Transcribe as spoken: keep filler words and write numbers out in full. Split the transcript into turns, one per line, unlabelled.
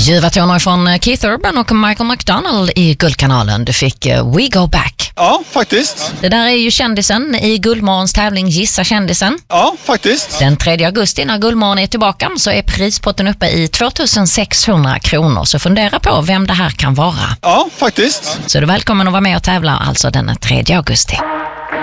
Ljuva toner från Keith Urban och Michael McDonald i Guldkanalen. Du fick uh, We Go Back.
Ja, faktiskt.
Det där är ju kändisen i Guldmorgons tävling Gissa kändisen.
Ja, faktiskt.
Den tredje augusti när Guldmorgon är tillbaka så är prispotten uppe i tvåtusensexhundra kronor. Så fundera på vem det här kan vara.
Ja, faktiskt.
Så du är välkommen att vara med och tävla alltså den tredje augusti.